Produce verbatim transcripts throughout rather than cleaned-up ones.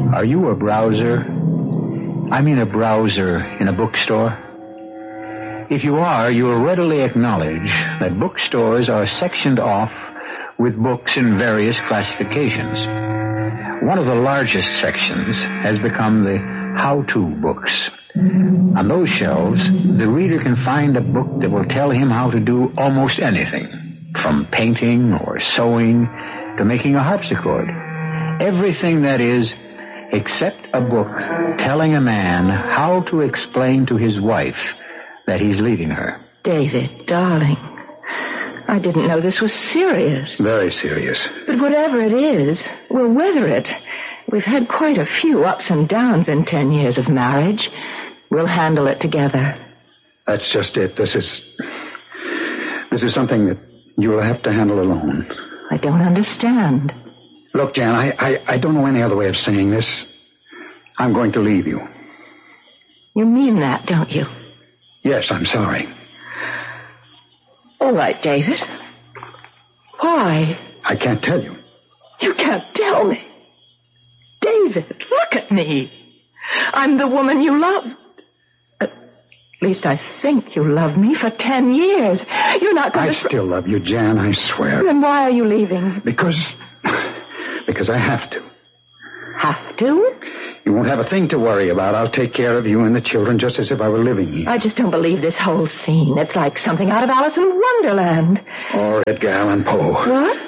Are you a browser? I mean a browser in a bookstore? If you are, you will readily acknowledge that bookstores are sectioned off with books in various classifications. One of the largest sections has become the how-to books. On those shelves, the reader can find a book that will tell him how to do almost anything, from painting or sewing to making a harpsichord. Everything, that is, except a book telling a man how to explain to his wife that he's leaving her. David, darling, I didn't know this was serious. Very serious. But whatever it is, we'll weather it. We've had quite a few ups and downs in ten years of marriage. We'll handle it together. That's just it. This is... This is something that you will have to handle alone. I don't understand. Look, Jan, I, I, I don't know any other way of saying this. I'm going to leave you. You mean that, don't you? Yes, I'm sorry. All right, David. Why? I can't tell you. You can't tell me. David, look at me. I'm the woman you loved. At least I think you loved me for ten years. You're not going I to... I still love you, Jan, I swear. Then why are you leaving? Because... Because I have to. Have to? You won't have a thing to worry about. I'll take care of you and the children just as if I were living here. I just don't believe this whole scene. It's like something out of Alice in Wonderland. Or Edgar Allan Poe. What?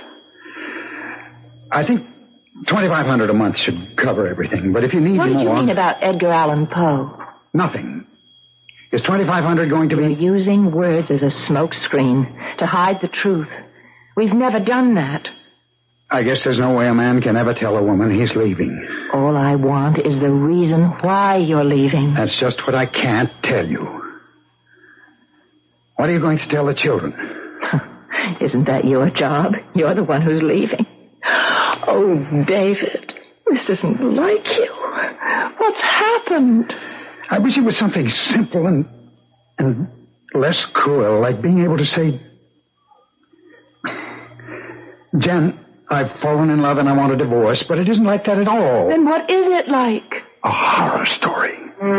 I think twenty-five hundred dollars a month should cover everything. But if you need what more... What do you mean about Edgar Allan Poe? Nothing. Is twenty-five hundred dollars going to be... You're using words as a smokescreen to hide the truth. We've never done that. I guess there's no way a man can ever tell a woman he's leaving. All I want is the reason why you're leaving. That's just what I can't tell you. What are you going to tell the children? Isn't that your job? You're the one who's leaving. Oh, David, this isn't like you. What's happened? I wish it was something simple and, and less cruel, like being able to say, Jan, I've fallen in love and I want a divorce, but it isn't like that at all. Then what is it like? A horror story.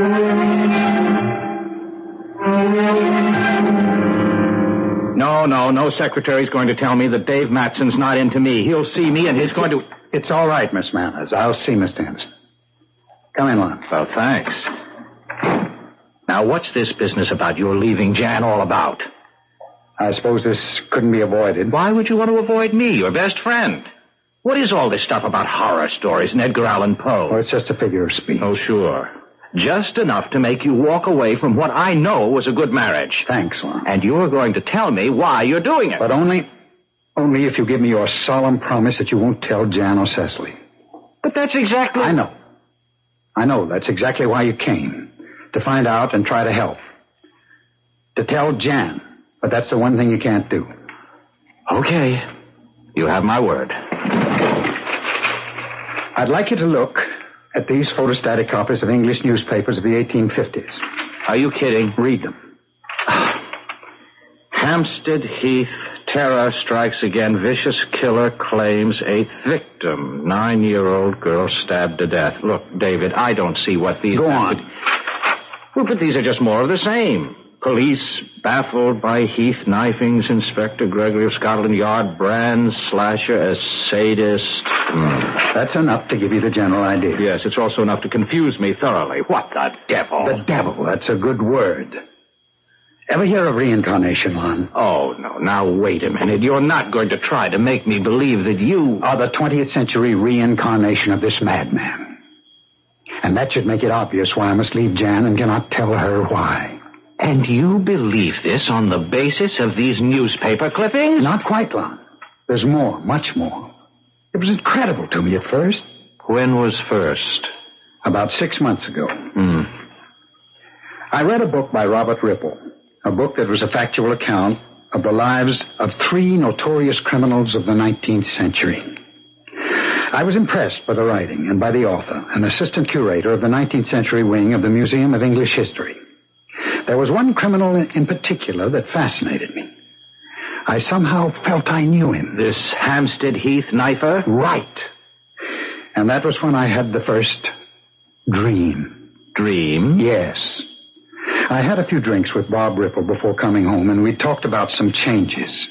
No, no, no secretary's going to tell me that Dave Matson's not into me. He'll see me and he's going to... It's all right, Miss Manners. I'll see Mister Anderson. Come in, Lon. Well, thanks. Now, what's this business about your leaving Jan all about? I suppose this couldn't be avoided. Why would you want to avoid me, your best friend? What is all this stuff about horror stories and Edgar Allan Poe? Oh, it's just a figure of speech. Oh, sure. Just enough to make you walk away from what I know was a good marriage. Thanks, Lon. And you're going to tell me why you're doing it. But only, only if you give me your solemn promise that you won't tell Jan or Cecily. But that's exactly... I know. I know. That's exactly why you came. To find out and try to help. To tell Jan. But that's the one thing you can't do. Okay. You have my word. I'd like you to look at these photostatic copies of English newspapers of the eighteen fifties. Are you kidding? Read them. Hampstead Heath, terror strikes again. Vicious killer claims eighth victim. Nine-year-old girl stabbed to death. Look, David, I don't see what these... Go on. Well, but these are just more of the same. Police baffled by Heath knifings. Inspector Gregory of Scotland Yard brands slasher as sadist. Mm. That's enough to give you the general idea. Yes, it's also enough to confuse me thoroughly. What the devil? The devil, that's a good word. Ever hear of reincarnation, Lon? Oh, no. Now, wait a minute. You're not going to try to make me believe that you... are the twentieth century reincarnation of this madman. And that should make it obvious why I must leave Jan and cannot tell her why. And you believe this on the basis of these newspaper clippings? Not quite, Lon. There's more, much more. It was incredible to me at first. When was first? About six months ago. Hmm. I read a book by Robert Ripple, a book that was a factual account of the lives of three notorious criminals of the nineteenth century. I was impressed by the writing and by the author, an assistant curator of the nineteenth century wing of the Museum of English History. There was one criminal in particular that fascinated me. I somehow felt I knew him. This Hampstead Heath knifer? Right. And that was when I had the first dream. Dream? Yes. I had a few drinks with Bob Ripple before coming home, and we talked about some changes.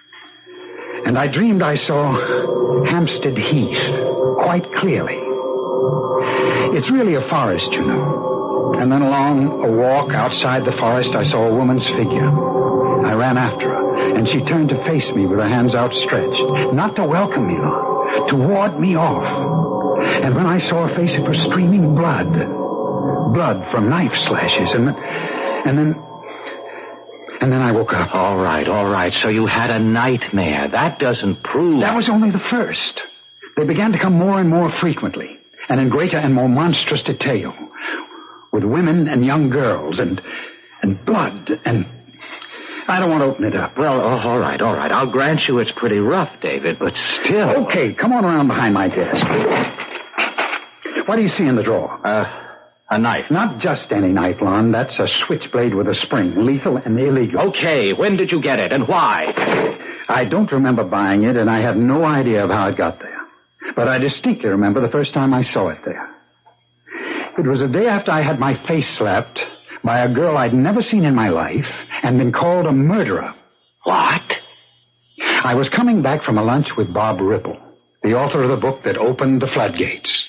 And I dreamed I saw Hampstead Heath quite clearly. It's really a forest, you know. And then along a walk outside the forest, I saw a woman's figure. I ran after her, and she turned to face me with her hands outstretched, not to welcome me, Lon, to ward me off. And when I saw her face, it was streaming blood. Blood from knife slashes, and then, and then, and then I woke up. All right, all right, so you had a nightmare. That doesn't prove... That was only the first. They began to come more and more frequently, and in greater and more monstrous detail, with women and young girls, and, and blood, and... I don't want to open it up. Well, oh, all right, all right. I'll grant you it's pretty rough, David, but still... Okay, come on around behind my desk. What do you see in the drawer? Uh, a knife. Not just any knife, Lon. That's a switchblade with a spring, lethal and illegal. Okay, when did you get it, and why? I don't remember buying it, and I have no idea of how it got there. But I distinctly remember the first time I saw it there. It was the day after I had my face slapped by a girl I'd never seen in my life and been called a murderer. What? I was coming back from a lunch with Bob Ripple, the author of the book that opened the floodgates.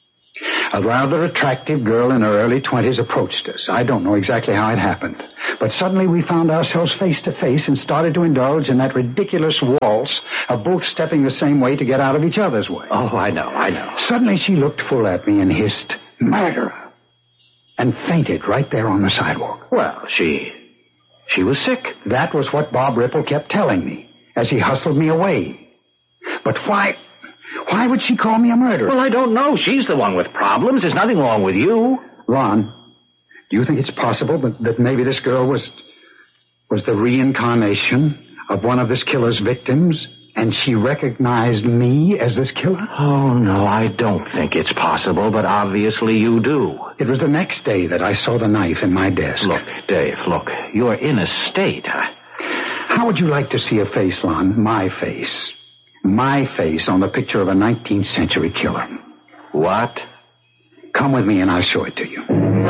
A rather attractive girl in her early twenties approached us. I don't know exactly how it happened, but suddenly we found ourselves face to face and started to indulge in that ridiculous waltz of both stepping the same way to get out of each other's way. Oh, I know, I know. Suddenly she looked full at me and hissed, "Murderer," and fainted right there on the sidewalk. Well, she... she was sick. That was what Bob Ripple kept telling me as he hustled me away. But why... why would she call me a murderer? Well, I don't know. She's the one with problems. There's nothing wrong with you. Ron, do you think it's possible that, that maybe this girl was... was the reincarnation of one of this killer's victims, and she recognized me as this killer? Oh, no, I don't think it's possible, but obviously you do. It was the next day that I saw the knife in my desk. Look, Dave, look, you're in a state. Huh? How would you like to see a face, Lon? My face. My face on the picture of a nineteenth century killer. What? Come with me and I'll show it to you.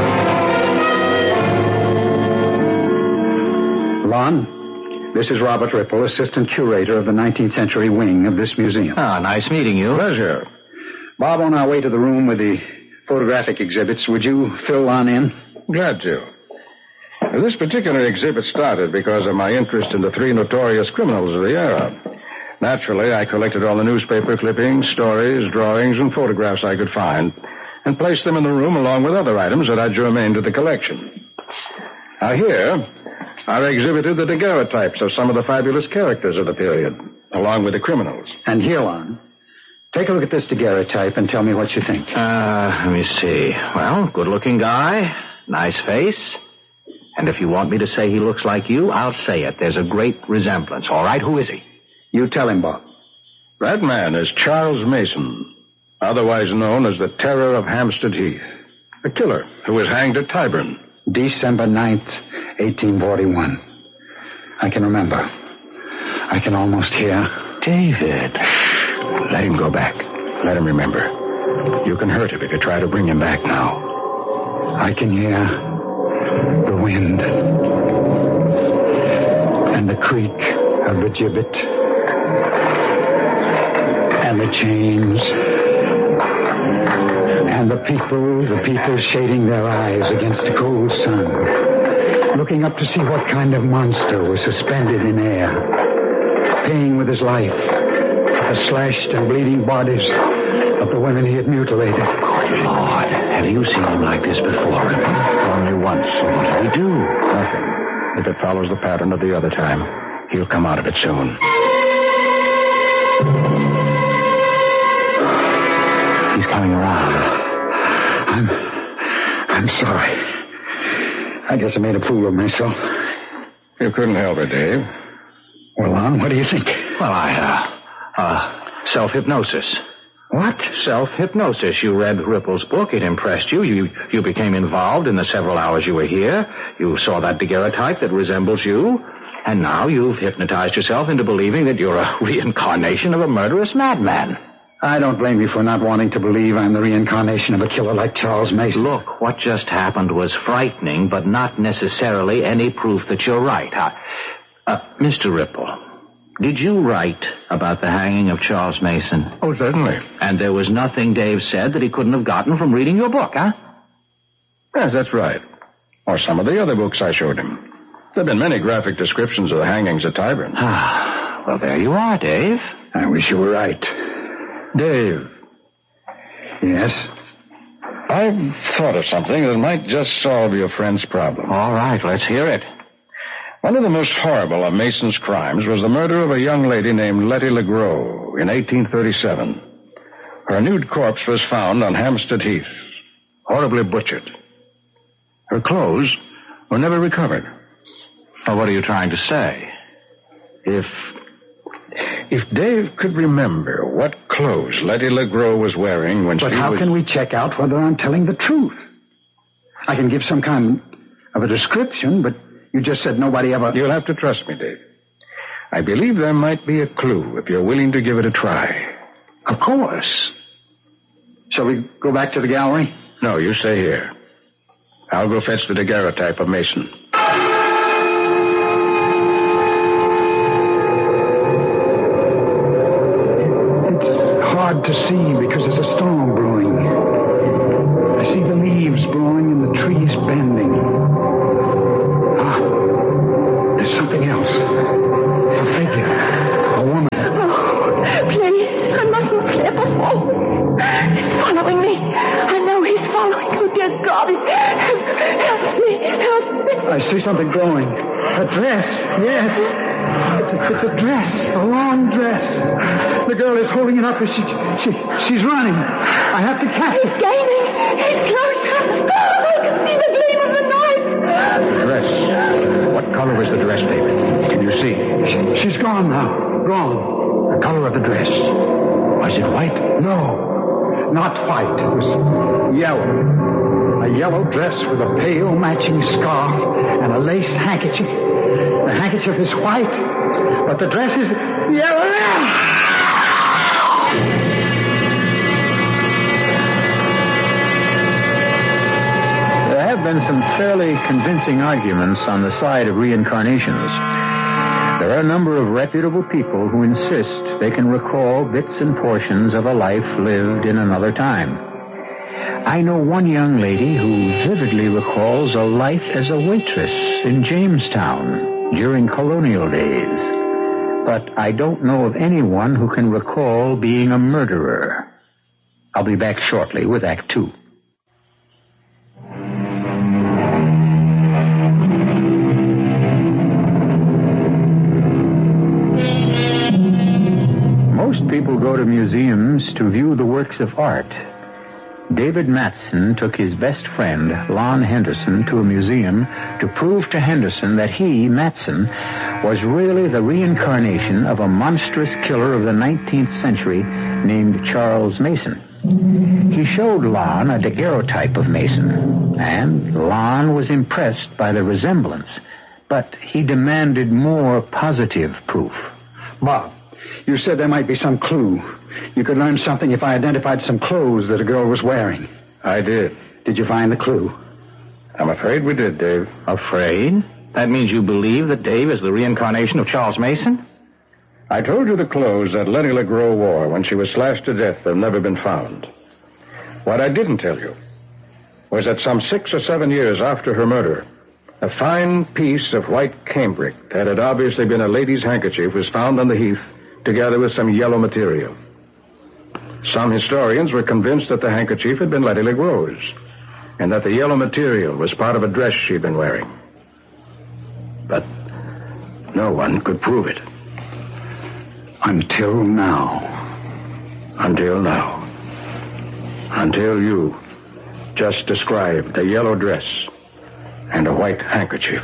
Lon, this is Robert Ripple, assistant curator of the nineteenth century wing of this museum. Ah, nice meeting you. Pleasure. Bob, on our way to the room with the photographic exhibits, would you fill Lon in? Glad to. This particular exhibit started because of my interest in the three notorious criminals of the era. Naturally, I collected all the newspaper clippings, stories, drawings, and photographs I could find, and placed them in the room along with other items that are germane to the collection. Now here are exhibited the daguerreotypes of some of the fabulous characters of the period, along with the criminals. And here, Lon, take a look at this daguerreotype and tell me what you think. Uh, let me see. Well, good-looking guy, nice face. And if you want me to say he looks like you, I'll say it. There's a great resemblance. All right, who is he? You tell him, Bob. That man is Charles Mason, otherwise known as the Terror of Hampstead Heath, a killer who was hanged at Tyburn. December ninth, eighteen forty-one. I can remember. I can almost hear. David. Let him go back. Let him remember. You can hurt him if you try to bring him back now. I can hear the wind and the creak of the gibbet and the chains and the people, the people shading their eyes against the cold sun, looking up to see what kind of monster was suspended in air, paying with his life the slashed and bleeding bodies of the women he had mutilated. Good Lord, have you seen him like this before? Only once. So what do we do? Nothing. If it follows the pattern of the other time, he'll come out of it soon. He's coming around. I'm... I'm sorry. I guess I made a fool of myself. You couldn't help it, Dave. Well, Lon, what do you think? Well, I, uh, uh, self-hypnosis. What? Self-hypnosis. You read Ripple's book. It impressed you. You you became involved in the several hours you were here. You saw that daguerreotype that resembles you. And now you've hypnotized yourself into believing that you're a reincarnation of a murderous madman. I don't blame you for not wanting to believe I'm the reincarnation of a killer like Charles Mason. Look, what just happened was frightening, but not necessarily any proof that you're right. Uh, uh, Mister Ripple, did you write about the hanging of Charles Mason? Oh, certainly. And there was nothing Dave said that he couldn't have gotten from reading your book, huh? Yes, that's right. Or some of the other books I showed him. There have been many graphic descriptions of the hangings at Tyburn. Ah, well, there you are, Dave. I wish you were right. Dave. Yes? I've thought of something that might just solve your friend's problem. All right, let's hear it. One of the most horrible of Mason's crimes was the murder of a young lady named Letty LeGros in eighteen thirty-seven. Her nude corpse was found on Hampstead Heath, horribly butchered. Her clothes were never recovered. Well, what are you trying to say? If... If Dave could remember what clothes Letty LeGros was wearing when But she how was... can we check out whether I'm telling the truth? I can give some kind of a description, but you just said nobody ever... You'll have to trust me, Dave. I believe there might be a clue if you're willing to give it a try. Of course. Shall we go back to the gallery? No, you stay here. I'll go fetch the daguerreotype of Mason. Hard to see because there's a storm brewing. I see the leaves blowing and the trees bending. Ah, there's something else. A figure. A woman. Oh, please, I mustn't slip. Oh, he's following me. I know he's following. Oh, dear God, help me, help me. I see something glowing. A dress, yes. It's a, it's a dress, a long dress. The girl is holding it up as she, she, she's running. I have to catch He's it. gaining. He's closer. Oh, I can see the gleam of the knife. The dress. What color was the dress, David? Can you see? She, she's gone now. Gone. The color of the dress. Was it white? No, not white. It was yellow. A yellow dress with a pale matching scarf and a lace handkerchief. The handkerchief is white, but the dress is yellow. There have been some fairly convincing arguments on the side of reincarnations. There are a number of reputable people who insist they can recall bits and portions of a life lived in another time. I know one young lady who vividly recalls a life as a waitress in Jamestown during colonial days. But I don't know of anyone who can recall being a murderer. I'll be back shortly with Act Two. Most people go to museums to view the works of art. David Matson took his best friend, Lon Henderson, to a museum to prove to Henderson that he, Matson, was really the reincarnation of a monstrous killer of the nineteenth century named Charles Mason. He showed Lon a daguerreotype of Mason, and Lon was impressed by the resemblance, but he demanded more positive proof. Bob, you said there might be some clue. You could learn something if I identified some clothes that a girl was wearing. I did. Did you find the clue? I'm afraid we did, Dave. Afraid? That means you believe that Dave is the reincarnation of Charles Mason? I told you the clothes that Letty LeGros wore when she was slashed to death have never been found. What I didn't tell you was that some six or seven years after her murder, a fine piece of white cambric that had obviously been a lady's handkerchief was found on the heath together with some yellow material. Some historians were convinced that the handkerchief had been Letty LeGros and that the yellow material was part of a dress she'd been wearing. But no one could prove it. Until now. Until now. Until you just described a yellow dress and a white handkerchief.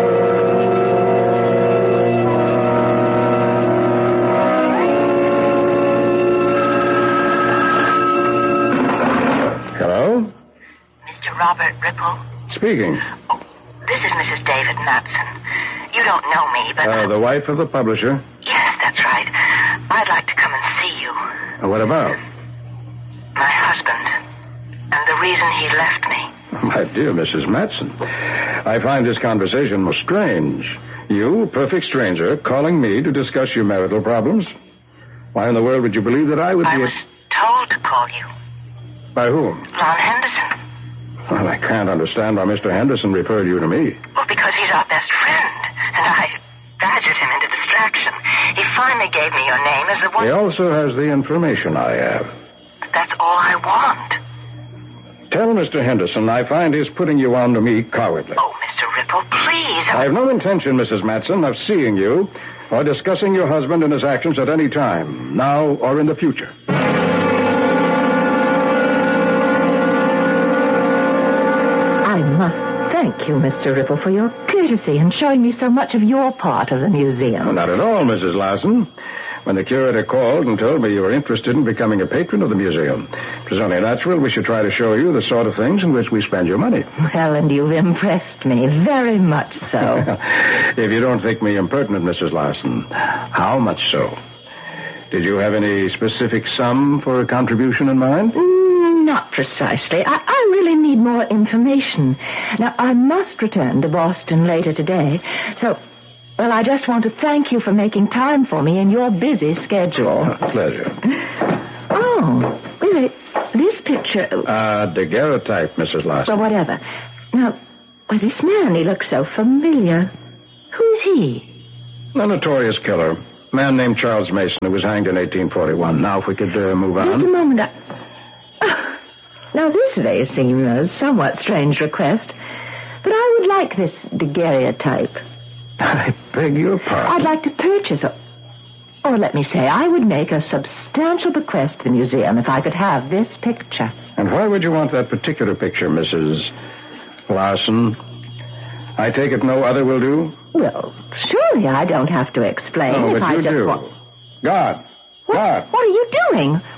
Hello? Mister Robert Ripple? Speaking. Oh, this is Missus David Matson. You don't know me, but... Uh, the wife of the publisher. Yes, that's right. I'd like to come and see you. And what about? My husband. And the reason he left me. My dear Missus Matson, I find this conversation most strange. You, a perfect stranger, calling me to discuss your marital problems? Why in the world would you believe that I would I be... was told to call you. By whom? Lon Henderson. Well, I can't understand why Mister Henderson referred you to me. Well, because he's our best friend. And I badgered him into distraction. He finally gave me your name as the one... He also has the information I have. But that's all I want. Tell Mister Henderson I find his putting you on to me cowardly. Oh, Mister Ripple, please. I have no intention, Missus Matson, of seeing you or discussing your husband and his actions at any time, now or in the future. I must thank you, Mister Ripple, for your courtesy in showing me so much of your part of the museum. Well, not at all, Missus Larson. When the curator called and told me you were interested in becoming a patron of the museum, it was only natural we should try to show you the sort of things in which we spend your money. Well, and you've impressed me, very much so. If you don't think me impertinent, Missus Larson, how much so? Did you have any specific sum for a contribution in mind? Mm, not precisely. I, I really need more information. Now, I must return to Boston later today, so... Well, I just want to thank you for making time for me in your busy schedule. A pleasure. Oh, really? This picture... Uh, daguerreotype, Missus Larson. Well, whatever. Now, well, this man, he looks so familiar. Who's he? A notorious killer. A man named Charles Mason, who was hanged in eighteen forty-one. Now, if we could uh, move on. Just a moment. I... Oh, now, this may seem a somewhat strange request, but I would like this daguerreotype. I beg your pardon. I'd like to purchase a... Or let me say, I would make a substantial bequest to the museum if I could have this picture. And why would you want that particular picture, Missus Larson? I take it no other will do? Well, surely I don't have to explain Oh, if but I you just do. want... God. What, God. what are you doing?